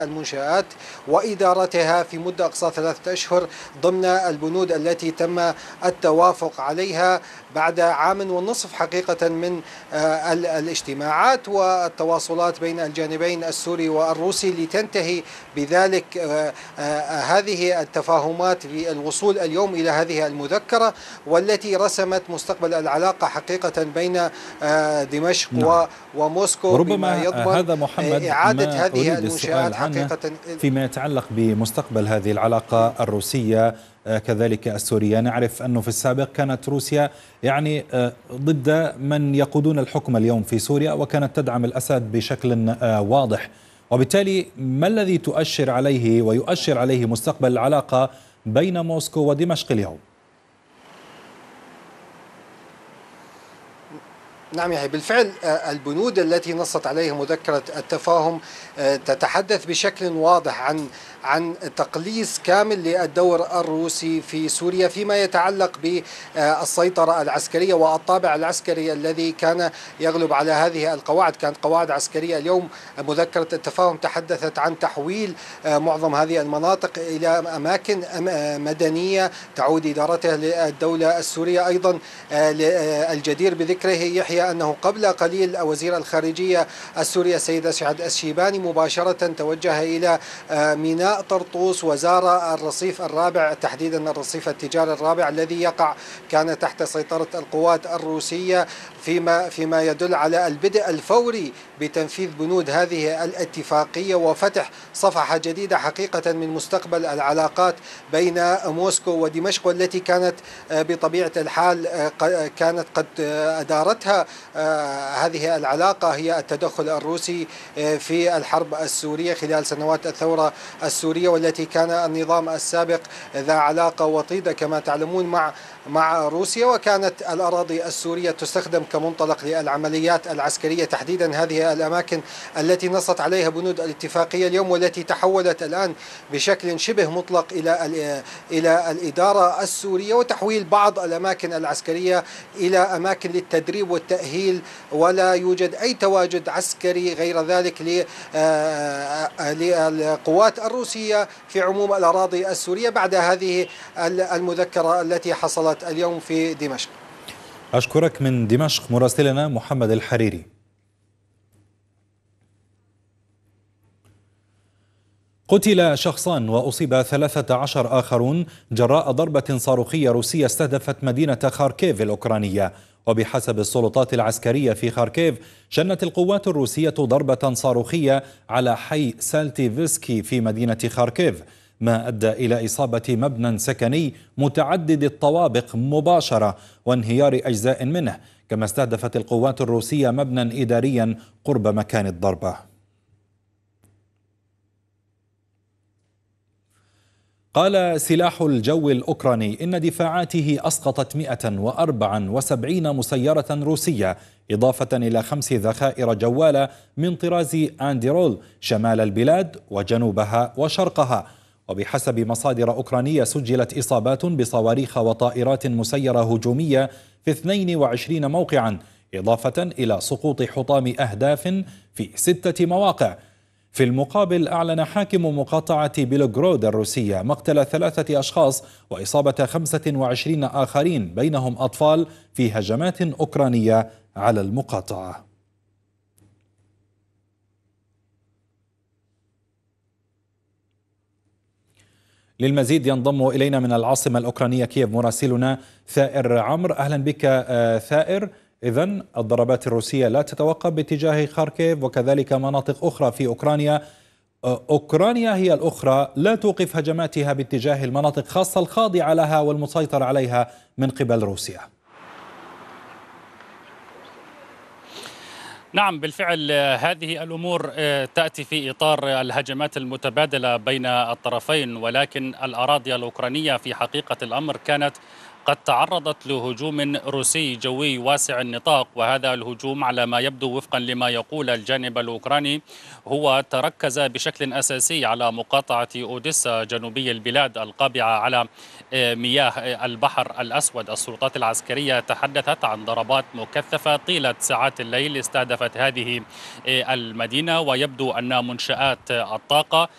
المنشآت وإدارتها في مدة أقصى 3 أشهر ضمن البنود التي تم التوافق عليها بعد عام ونصف حقيقة من الاجتماعات والتواصلات بين الجانبين السوري والروسي، لتنتهي بذلك هذه التفاهمات في الوصول اليوم إلى هذه المذكرة، والتي رسمت مستقبل العلاقة حقيقة بين دمشق نعم. وموسكو، بما وربما يضمن هذا محمد إعادة ما هذه أريد السؤال المنشآت عنه حقيقة. فيما يتعلق بمستقبل هذه العلاقة الروسية كذلك السورية. نعرف أنه في السابق كانت روسيا ضد من يقودون الحكم اليوم في سوريا، وكانت تدعم الأسد بشكل واضح، وبالتالي ما الذي تؤشر عليه ويؤشر عليه مستقبل العلاقة بين موسكو ودمشق اليوم؟ نعم يحيى، بالفعل البنود التي نصت عليها مذكرة التفاهم تتحدث بشكل واضح عن تقليص كامل للدور الروسي في سوريا فيما يتعلق بالسيطرة العسكرية والطابع العسكري الذي كان يغلب على هذه القواعد. كانت قواعد عسكرية. اليوم مذكرة التفاهم تحدثت عن تحويل معظم هذه المناطق إلى أماكن مدنية تعود إدارتها للدولة السورية. أيضا الجدير بذكره يحيى أنه قبل قليل وزير الخارجية السوري السيد أسعد الشيباني مباشرة توجه إلى ميناء طرطوس وزار الرصيف الرابع، تحديدا الرصيف التجاري الرابع الذي كان تحت سيطرة القوات الروسية، فيما يدل على البدء الفوري بتنفيذ بنود هذه الاتفاقية وفتح صفحة جديدة حقيقة من مستقبل العلاقات بين موسكو ودمشق، والتي كانت بطبيعة الحال كانت قد أدارتها هذه العلاقة هي التدخل الروسي في الحرب السورية خلال سنوات الثورة السورية، والتي كان النظام السابق ذا علاقة وطيدة كما تعلمون مع روسيا، وكانت الأراضي السورية تستخدم كمنطلق للعمليات العسكرية، تحديدا هذه الأماكن التي نصت عليها بنود الاتفاقية اليوم، والتي تحولت الآن بشكل شبه مطلق إلى الإدارة السورية، وتحويل بعض الأماكن العسكرية إلى أماكن للتدريب والتأهيل، ولا يوجد أي تواجد عسكري غير ذلك للقوات الروسية في عموم الأراضي السورية بعد هذه المذكرة التي حصلت اليوم في دمشق. أشكرك من دمشق مراسلنا محمد الحريري. قتل شخصان وأصيب 13 آخرون جراء ضربة صاروخية روسية استهدفت مدينة خاركيف الأوكرانية. وبحسب السلطات العسكرية في خاركيف، شنت القوات الروسية ضربة صاروخية على حي سالتيفسكي في مدينة خاركيف، ما أدى إلى إصابة مبنى سكني متعدد الطوابق مباشرة وانهيار أجزاء منه، كما استهدفت القوات الروسية مبنى إداريا قرب مكان الضربة. قال سلاح الجو الأوكراني إن دفاعاته أسقطت 174 مسيرة روسية، إضافة إلى 5 ذخائر جوالة من طراز أنديرول شمال البلاد وجنوبها وشرقها. وبحسب مصادر أوكرانية سجلت إصابات بصواريخ وطائرات مسيرة هجومية في 22 موقعا، إضافة إلى سقوط حطام أهداف في 6 مواقع. في المقابل، أعلن حاكم مقاطعة بيلوغرود الروسية مقتل 3 أشخاص وإصابة 25 آخرين بينهم أطفال في هجمات أوكرانية على المقاطعة. للمزيد ينضم إلينا من العاصمة الأوكرانية كييف مراسلنا ثائر عمرو. أهلا بك ثائر. إذن الضربات الروسية لا تتوقف باتجاه خاركيف وكذلك مناطق أخرى في أوكرانيا. أوكرانيا هي الأخرى لا توقف هجماتها باتجاه المناطق خاصة الخاضعة لها والمسيطر عليها من قبل روسيا. نعم بالفعل هذه الأمور تأتي في إطار الهجمات المتبادلة بين الطرفين، ولكن الأراضي الأوكرانية في حقيقة الأمر كانت قد تعرضت لهجوم روسي جوي واسع النطاق، وهذا الهجوم على ما يبدو وفقا لما يقول الجانب الأوكراني هو تركز بشكل أساسي على مقاطعة أوديسا جنوبي البلاد القابعة على مياه البحر الأسود. السلطات العسكرية تحدثت عن ضربات مكثفة طيلة ساعات الليل استهدفت هذه المدينة، ويبدو أن منشآت الطاقة